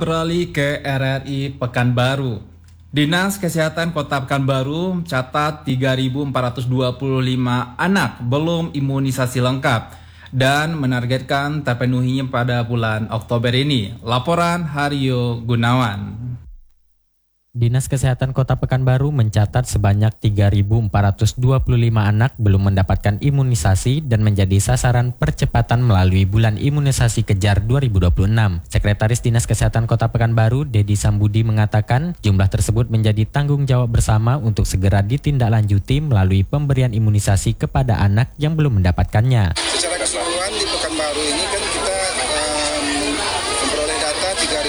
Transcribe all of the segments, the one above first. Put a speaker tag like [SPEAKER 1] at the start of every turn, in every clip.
[SPEAKER 1] Beralih ke RRI Pekanbaru. Dinas Kesehatan Kota Pekanbaru mencatat 3.425 anak belum imunisasi lengkap dan menargetkan terpenuhinya pada bulan Oktober ini. Laporan Haryo Gunawan.
[SPEAKER 2] Dinas Kesehatan Kota Pekanbaru mencatat sebanyak 3.425 anak belum mendapatkan imunisasi dan menjadi sasaran percepatan melalui bulan imunisasi kejar 2026. Sekretaris Dinas Kesehatan Kota Pekanbaru, Dedi Sambudi mengatakan jumlah tersebut menjadi tanggung jawab bersama untuk segera ditindaklanjuti melalui pemberian imunisasi kepada anak yang belum mendapatkannya.
[SPEAKER 3] Secara keseluruhan di Pekanbaru ini kan kita memperoleh data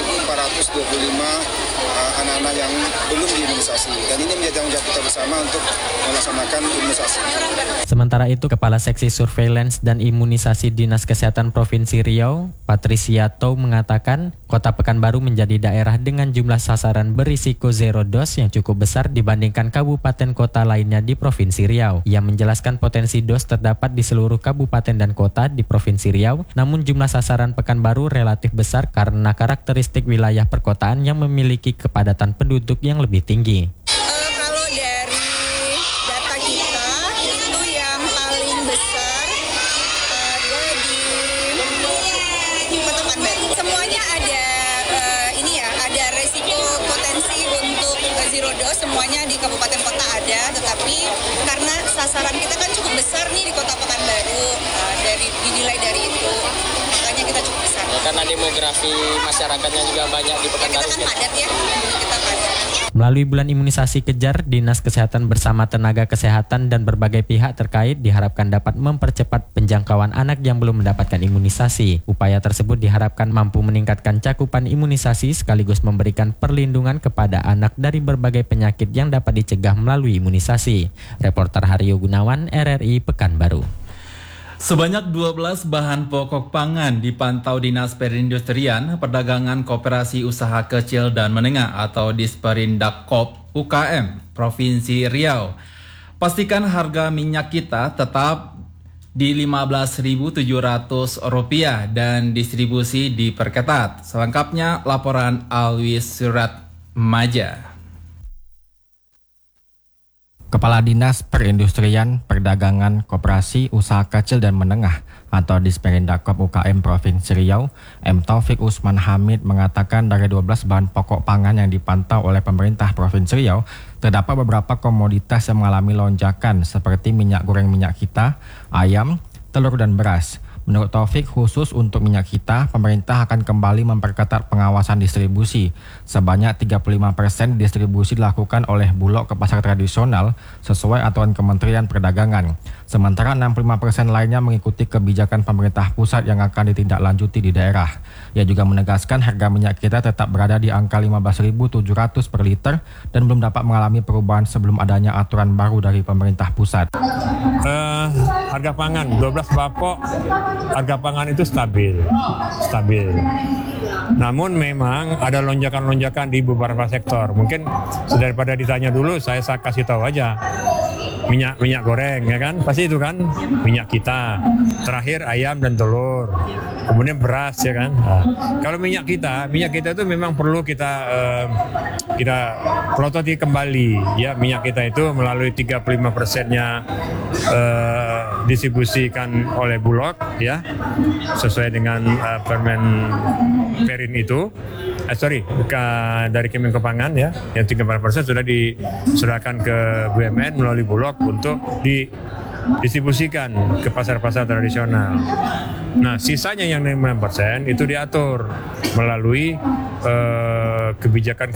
[SPEAKER 3] 3.425 anak-anak yang belum diimunisasi, dan ini menjadi tanggung jawab kita bersama untuk melaksanakan imunisasi.
[SPEAKER 2] Sementara itu, Kepala Seksi Surveillance dan Imunisasi Dinas Kesehatan Provinsi Riau, Patricia Tou mengatakan, Kota Pekanbaru menjadi daerah dengan jumlah sasaran berisiko zero dose yang cukup besar dibandingkan kabupaten kota lainnya di Provinsi Riau. Ia menjelaskan potensi dos terdapat di seluruh kabupaten dan kota di Provinsi Riau, namun jumlah sasaran Pekanbaru relatif besar karena karakteristik wilayah perkotaan yang memiliki kepadatan penduduk yang lebih tinggi.
[SPEAKER 4] Kalau dari data kita itu yang paling besar ada di Kota Pekanbaru. Semuanya ada ada resiko potensi untuk zero dose, semuanya di kabupaten kota ada, tetapi karena sasaran kita kan cukup besar nih di Kota Pekanbaru, dinilai dari itu, makanya kita cukup besar.
[SPEAKER 5] Ya, karena demografi masyarakatnya juga banyak di Pekanbaru.
[SPEAKER 4] Kita kan padat ya, kita padat.
[SPEAKER 2] Melalui bulan imunisasi kejar, Dinas Kesehatan bersama tenaga kesehatan dan berbagai pihak terkait diharapkan dapat mempercepat penjangkauan anak yang belum mendapatkan imunisasi. Upaya tersebut diharapkan mampu meningkatkan cakupan imunisasi sekaligus memberikan perlindungan kepada anak dari berbagai penyakit yang dapat dicegah melalui imunisasi. Reporter Haryo Gunawan, RRI Pekanbaru.
[SPEAKER 1] Sebanyak 12 bahan pokok pangan dipantau Dinas Perindustrian, Perdagangan Koperasi Usaha Kecil dan Menengah atau Disperindakkop UKM Provinsi Riau. Pastikan harga minyak kita tetap di Rp15.700 dan distribusi diperketat. Selengkapnya laporan Alwis Surat Maja.
[SPEAKER 6] Kepala Dinas Perindustrian, Perdagangan, Koperasi, Usaha Kecil dan Menengah atau Disperindakkop UKM Provinsi Riau, M. Taufik Usman Hamid mengatakan dari 12 bahan pokok pangan yang dipantau oleh pemerintah Provinsi Riau, terdapat beberapa komoditas yang mengalami lonjakan seperti minyak goreng minyak kita, ayam, telur dan beras. Menurut Taufik, khusus untuk minyak kita, pemerintah akan kembali memperketat pengawasan distribusi. Sebanyak 35% distribusi dilakukan oleh Bulog ke pasar tradisional sesuai aturan Kementerian Perdagangan. Sementara 65% lainnya mengikuti kebijakan pemerintah pusat yang akan ditindaklanjuti di daerah. Ia juga menegaskan harga minyak kita tetap berada di angka Rp15.700 per liter dan belum dapat mengalami perubahan sebelum adanya aturan baru dari pemerintah pusat.
[SPEAKER 7] Harga pangan 12 bapok, harga pangan itu stabil. Namun memang ada lonjakan-lonjakan di beberapa sektor. Mungkin daripada ditanya dulu, saya kasih tahu aja. Minyak goreng, ya kan? Pasti itu kan minyak kita. Terakhir ayam dan telur. Kemudian beras, ya kan? Nah, kalau minyak kita itu memang perlu kita pelototi kembali. Ya, minyak kita itu melalui 35%-nya distribusikan oleh Bulog, ya, sesuai dengan Permen Perin itu. Dari Kemenko Pangan, ya, yang 35% sudah diserahkan ke BUMN melalui Bulog untuk didistribusikan ke pasar-pasar tradisional. Nah, sisanya yang 5% itu diatur melalui kebijakan